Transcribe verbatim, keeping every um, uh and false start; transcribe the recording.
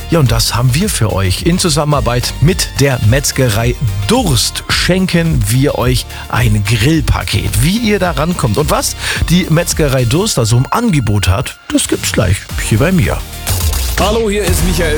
Ja, und das haben wir für euch. In Zusammenarbeit mit der Metzgerei Durst schenken wir euch ein Grillpaket. Wie ihr da rankommt und was die Metzgerei Durst da so im Angebot hat, das gibt's gleich hier bei mir. Hallo, hier ist Michael